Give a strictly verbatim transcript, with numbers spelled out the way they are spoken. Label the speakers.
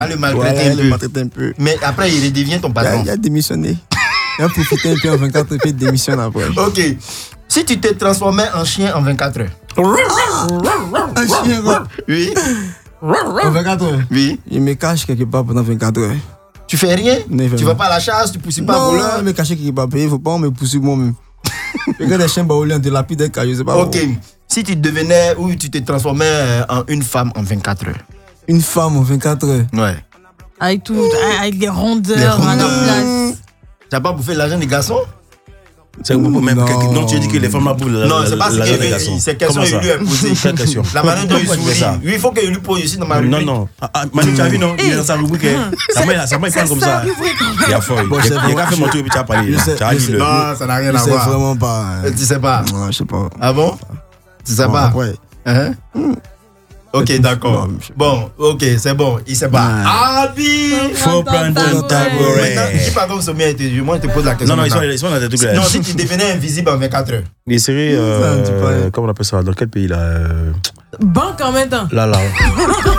Speaker 1: À le maltraiter
Speaker 2: ouais,
Speaker 1: un,
Speaker 2: le
Speaker 1: peu.
Speaker 2: maltraiter un peu.
Speaker 1: Mais après, il redevient ton patron.
Speaker 2: Il a, a démissionné. Il a profité un peu en vingt-quatre heures et puis il démissionne après.
Speaker 1: Ok. Si tu te transformais en chien en vingt-quatre heures.
Speaker 2: Un chien, quoi.
Speaker 1: Oui.
Speaker 2: En vingt-quatre heures.
Speaker 1: Oui.
Speaker 2: Il me cache quelque part pendant vingt-quatre heures.
Speaker 1: Tu fais rien?
Speaker 2: Non,
Speaker 1: tu vas pas à la chasse, tu pousses pas
Speaker 2: non,
Speaker 1: voleur?
Speaker 2: Non, il me cache quelque part. Il faut pas me pousser moi-même. Regarde les chiens baoulés, on dilapide un caillou, c'est pas
Speaker 1: ok.
Speaker 2: Bon.
Speaker 1: Si tu devenais ou tu te transformais en une femme en vingt-quatre heures.
Speaker 2: Une femme en vingt-quatre heures?
Speaker 1: Ouais.
Speaker 3: Avec tout, avec des rondeurs,
Speaker 1: des rondeurs.
Speaker 3: à la place.
Speaker 1: Tu n'as pas bouffé l'argent des garçons?
Speaker 4: C'est même non. Que, non, tu as dit que les femmes bouffent l'argent.
Speaker 1: Non, c'est pas ce qu'il veut. C'est question qu'il lui a posée.
Speaker 4: Quelle question?
Speaker 1: La manière dont il sourit. Oui, il faut qu'il lui pose ici dans ma rubrique.
Speaker 4: Non, non. Ah, Manu, tu as vu, non? Il est dans sa rubrique. Sa main, sa main, il parle comme ça. Il a fort. Il a qu'à faire mon tour et puis tu as parlé. Tu as dit le.
Speaker 1: Non, ça n'a rien à voir.
Speaker 2: Je sais vraiment pas.
Speaker 1: Tu sais pas?
Speaker 2: Non, je sais pas.
Speaker 1: Ah bon? Tu sais pas?
Speaker 2: Ouais.
Speaker 1: Ok, d'accord. Bon, ok, c'est bon. Il sait pas. Ah, oui!
Speaker 4: Faut prendre un tabouret.
Speaker 1: Maintenant, je dis pas comme Sommet, moi je te pose la question.
Speaker 4: Non, non, ils sont dans des trucs là.
Speaker 1: Non, si tu devenais invisible en vingt-quatre heures.
Speaker 4: Les séries, comment on appelle ça? Dans quel pays là?
Speaker 3: Banque en même temps.
Speaker 4: Là, là.